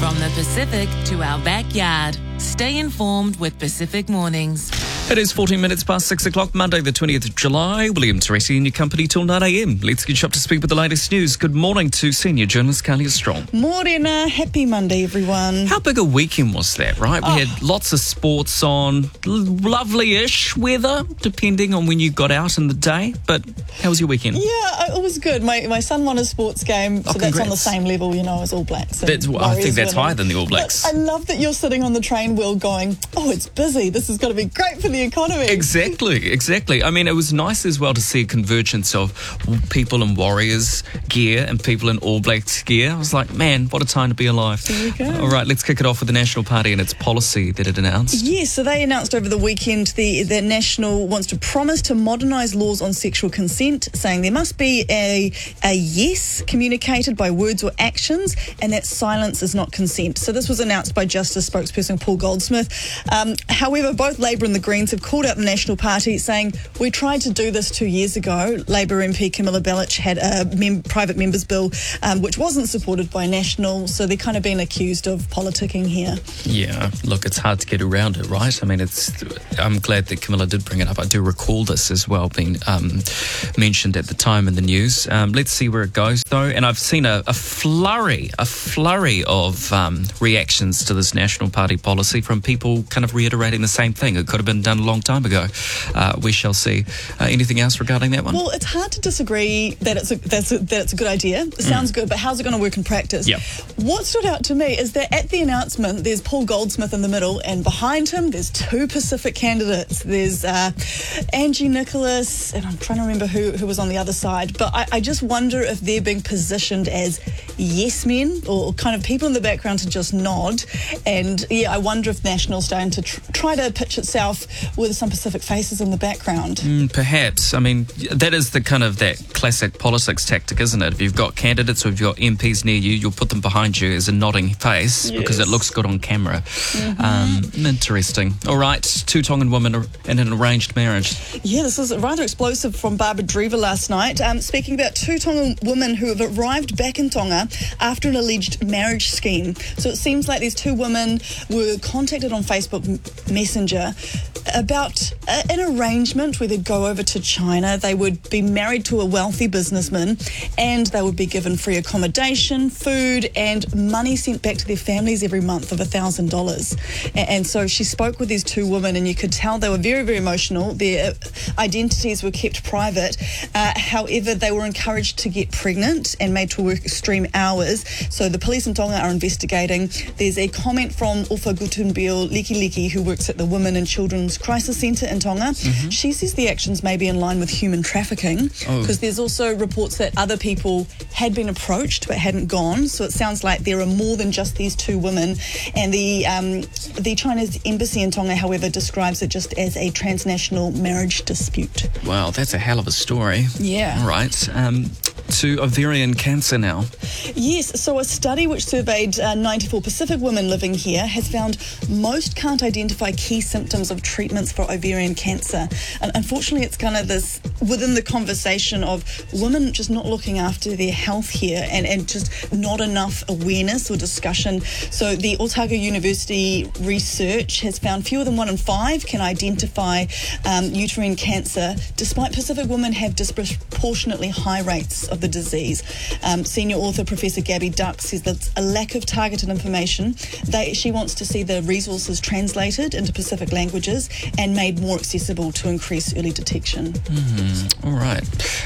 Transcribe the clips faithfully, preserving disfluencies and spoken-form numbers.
From the Pacific to our backyard. Stay informed with Pacific Mornings. It is fourteen minutes past six o'clock, Monday the twentieth of July. William Teresi in your company till nine a.m. Let's get you up to speed with the latest news. Good morning to senior journalist Kalia Strong. Morena, happy Monday, everyone. How big a weekend was that, right? We Oh. had lots of sports on, l- lovely-ish weather, depending on when you got out in the day. But how was your weekend? Yeah, it was good. My my son won a sports game, so Oh, that's on the congrats. same level, you know, as All Blacks. and That's, I think Warriors that's winning. higher than the All Blacks. But I love that you're sitting on the train wheel going, oh, it's busy. This is going to be great for the economy. Exactly, exactly. I mean, it was nice as well to see a convergence of people in Warriors gear and people in All Blacks gear. I was like, man, what a time to be alive. There you go. All right, let's kick it off with the National Party and its policy that it announced. Yes, so they announced over the weekend the, the National wants to promise to modernise laws on sexual consent, saying there must be a, a yes communicated by words or actions, and that silence is not consent. So this was announced by Justice spokesperson Paul Goldsmith. Um, however, both Labour and the Greens have called out the National Party, saying we tried to do this two years ago. Labour M P Camilla Bellich had a mem- private members bill um, which wasn't supported by National, so they're kind of being accused of politicking here. Yeah, look, it's hard to get around it, right? I mean, it's. I'm glad that Camilla did bring it up. I do recall this as well being um, mentioned at the time in the news. Um, let's see where it goes, though. And I've seen a, a flurry, a flurry of um, reactions to this National Party policy from people kind of reiterating the same thing. It could have been done a long time ago. Uh, we shall see. Uh, anything else regarding that one? Well, it's hard to disagree that it's a, that's a, that it's a good idea. It sounds good, but how's it going to work in practice? Yep. What stood out to me is that at the announcement, there's Paul Goldsmith in the middle, and behind him, there's two Pacific candidates. There's uh, Angie Nicholas, and I'm trying to remember who, who was on the other side. But I, I just wonder if they're being positioned as yes men, or kind of people in the background to just nod. And yeah, I wonder if National's starting to tr- try to pitch itself with some Pacific faces in the background. Mm, perhaps. I mean, that is the kind of that classic politics tactic, isn't it? If you've got candidates or if you've got M Ps near you, you'll put them behind you as a nodding face Yes. because it looks good on camera. Mm-hmm. Um, interesting. All right, two Tongan women in an arranged marriage. Yeah, this was rather explosive from Barbara Drever last night. Um, speaking about two Tongan women who have arrived back in Tonga after an alleged marriage scheme. So it seems like these two women were contacted on Facebook Messenger about a, an arrangement where they'd go over to China. They would be married to a wealthy businessman, and they would be given free accommodation, food, and money sent back to their families every month of one thousand dollars. And, and so she spoke with these two women, and you could tell they were very, very emotional. Their identities were kept private. Uh, however, they were encouraged to get pregnant and made to work extreme hours. So the police in Tonga are investigating. There's a comment from Ufa Gutunbio Liki Liki, who works at the Women and Children's Crisis Centre in Tonga. Mm-hmm. She says the actions may be in line with human trafficking, because oh. there's also reports that other people had been approached but hadn't gone. So it sounds like there are more than just these two women. And the um, the Chinese embassy in Tonga, however, describes it just as a transnational marriage dispute. Wow, that's a hell of a story. Yeah. All right. Um, to ovarian cancer now. Yes, so a study which surveyed uh, ninety-four Pacific women living here has found most can't identify key symptoms of treatments for ovarian cancer. And unfortunately, it's kind of this within the conversation of women just not looking after their health here, and, and just not enough awareness or discussion. So the Otago University research has found fewer than one in five can identify um, uterine cancer, despite Pacific women have disproportionately high rates of the disease. Um, senior author Professor Gabby Duck says that a lack of targeted information. They, she wants to see the resources translated into Pacific languages and made more accessible to increase early detection. Mm-hmm. All right.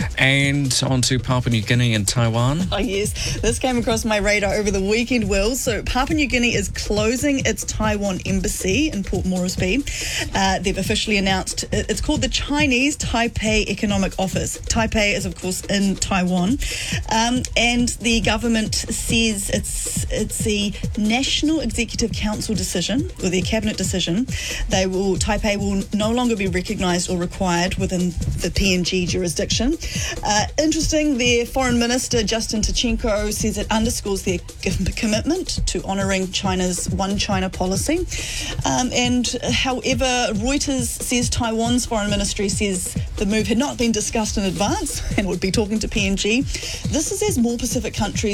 And on to Papua New Guinea and Taiwan. Oh yes, this came across my radar over the weekend, Will. So Papua New Guinea is closing its Taiwan embassy in Port Moresby. Uh, they've officially announced it's called the Chinese Taipei Economic Office. Taipei is, of course, in Taiwan. Um, and the government says it's it's a National Executive Council decision, or their cabinet decision. They will Taipei will no longer be recognised or required within the P N G jurisdiction. Uh, interesting, their Foreign Minister Justin Tichenko says it underscores their commitment to honouring China's One China policy. Um, and however, Reuters says Taiwan's Foreign Ministry says the move had not been discussed in advance and would be talking to P N G. This is as more Pacific countries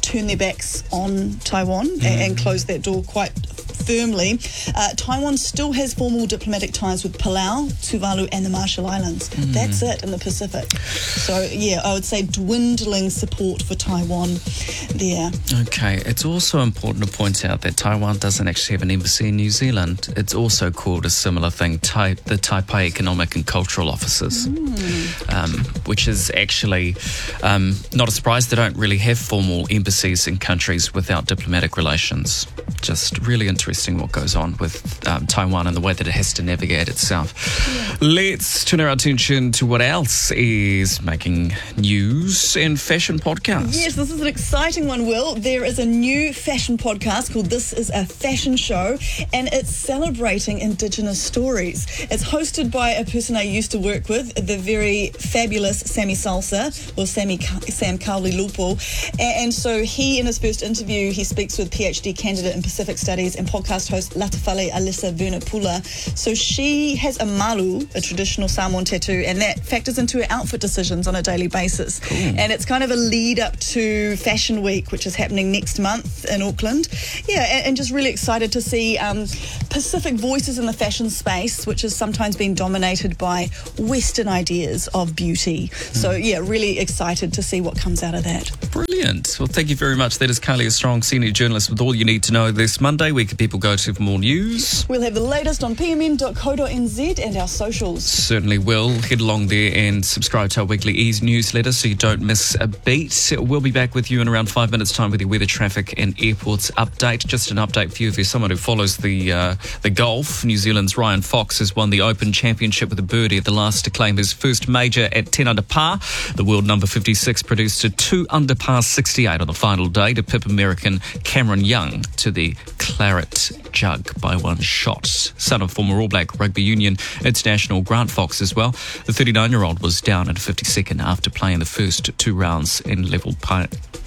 turn their backs on Taiwan mm. and, and close that door quite firmly. Uh, Taiwan still has formal diplomatic ties with Palau, Tuvalu and the Marshall Islands. Mm. That's it in the Pacific. So, yeah, I would say dwindling support for Taiwan there. Okay, it's also important to point out that Taiwan doesn't actually have an embassy in New Zealand. It's also called a similar thing, tai- the Taipei Economic and Cultural Offices, mm. um, which is actually um, not a surprise. They don't really have formal embassies in countries without diplomatic relations. Just really interesting what goes on with um, Taiwan and the way that it has to navigate itself. Yeah. Let's turn our attention to what else is making news in fashion podcasts. Yes, this is an exciting one, Will. There is a new fashion podcast called This Is a Fashion Show, and it's celebrating Indigenous stories. It's hosted by a person I used to work with, the very fabulous Sammy Salsa, or Sammy Sam Kauli Lupo. And, and so he, in his first interview, he speaks with PhD candidate in Pacific Studies and podcast host Latafale Alissa Vernapula. So she has a malu, a traditional Samoan tattoo, and that factors into her outfit decisions on a daily basis. Cool. And it's kind of a lead up to Fashion Week, which is happening next month in Auckland. Yeah, and, and just really excited to see um, Pacific voices in the fashion space, which has sometimes been dominated by Western ideas of beauty. Mm. So yeah, really excited to see what comes out of that. Brilliant. Well, thank you very much. That is Kalia Strong, senior journalist, with all you need to know this Monday. Where can people go to for more news? We'll have the latest on p m n dot co dot n z and our socials. Certainly will. Head along there and subscribe to our weekly Ease newsletter so you don't miss a beat. We'll be back with you in around five minutes' time with your weather, traffic and airports update. Just an update for you if you're someone who follows the uh, the golf. New Zealand's Ryan Fox has won the Open Championship with a birdie at the last to claim his first major at ten under par. The world number fifty-six produced a two under par sixty-eight on the final day to pip American Cameron Young to the claret jug by one shot. Son of former All Black Rugby Union international Grant Fox as well. The thirty-nine-year-old was down at fifty-second after playing the first two rounds in level par.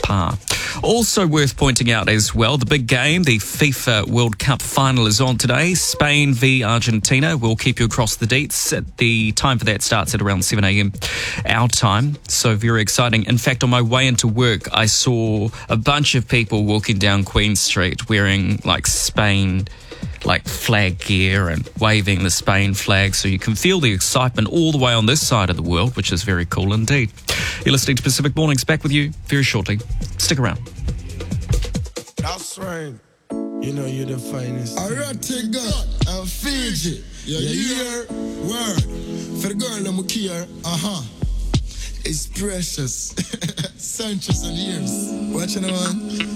Also worth pointing out as well, the big game, the FIFA World Cup final is on today. Spain v Argentina. We'll keep you across the deets. The time for that starts at around seven a.m. our time. So very exciting. In fact, on my way into work, I saw a bunch of people walking down Queen Street wearing like Spain like flag gear and waving the Spain flag, so you can feel the excitement all the way on this side of the world, which is very cool indeed. You're listening to Pacific Mornings. Back with you very shortly. Stick around. That's right. You know you're the finest. Aratiga and Fiji. Yeah, yeah. Word. For the girl I'm here. Uh-huh. It's precious. Centuries and years. Watching the one.